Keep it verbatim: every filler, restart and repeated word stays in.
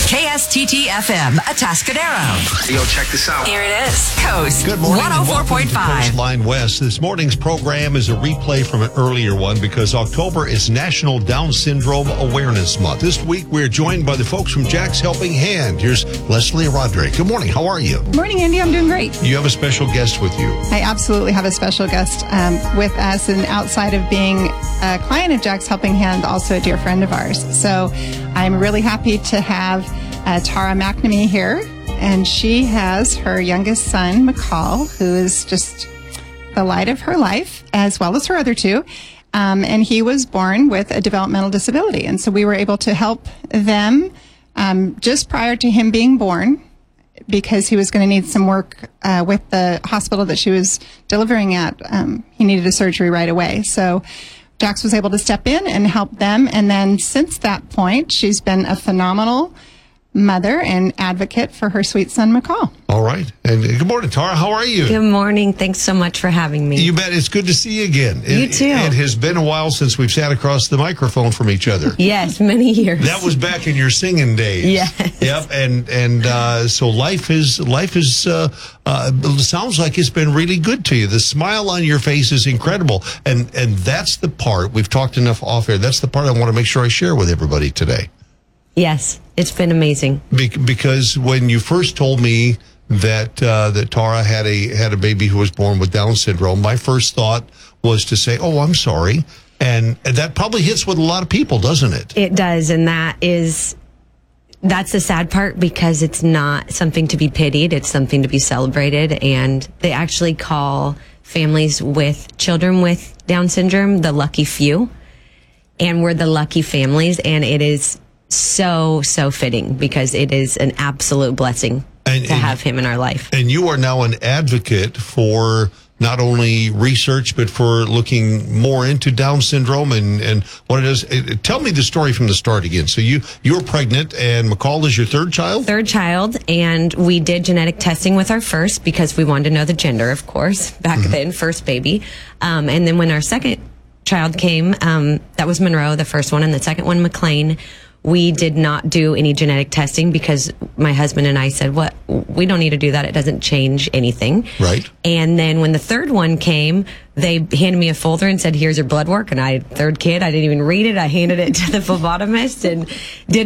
K S T T F M, Atascadero. Yo, check this out. Here it is. Coast Good morning. one oh four point five. Coastline West. This morning's program is a replay from an earlier one because October is National Down Syndrome Awareness Month. This week, we're joined by the folks from Jack's Helping Hand. Here's Leslie Roderick. Good morning. How are you? Morning, Andy. I'm doing great. You have a special guest with you. I absolutely have a special guest um, with us, and outside of being a client of Jack's Helping Hand, also a dear friend of ours. So I'm really happy to have uh, Tara McNamee here, and she has her youngest son, McCall, who is just the light of her life, as well as her other two. Um, and he was born with a developmental disability. And so we were able to help them um, just prior to him being born, because he was going to need some work uh, with the hospital that she was delivering at. Um, he needed a surgery right away. So Jax was able to step in and help them. And then since that point, she's been a phenomenal mother and advocate for her sweet son, McCall. All right. And good morning, Tara. How are you? Good morning. Thanks so much for having me. You bet. It's good to see you again. You it, too. It has been a while since we've sat across the microphone from each other. Yes, many years. That was back in your singing days. Yes. Yep. And and uh, so life is life is uh, uh, sounds like it's been really good to you. The smile on your face is incredible, and and that's the part we've talked enough off air. That's the part I want to make sure I share with everybody today. Yes, it's been amazing. Be- because when you first told me that uh, that Tara had a had a baby who was born with Down syndrome, my first thought was to say, "Oh, I'm sorry," and, and that probably hits with a lot of people, doesn't it? It does, and that is that's the sad part, because it's not something to be pitied; it's something to be celebrated. And they actually call families with children with Down syndrome the lucky few, and we're the lucky families, and it is so so fitting, because it is an absolute blessing and, to and, have him in our life. And you are now an advocate for not only research, but for looking more into Down syndrome and, and what it is. Tell me the story from the start again. So you you were pregnant, and McCall is your third child? Third child, and we did genetic testing with our first, because we wanted to know the gender, of course, back mm-hmm. then, first baby. Um, and then when our second child came, um, that was Monroe, the first one, and the second one, McLean. We did not do any genetic testing, because my husband and I said, "What? We don't need to do that. It doesn't change anything." Right. And then when the third one came, they handed me a folder and said, "Here's your blood work." And I, third kid, I didn't even read it. I handed it to the phlebotomist and did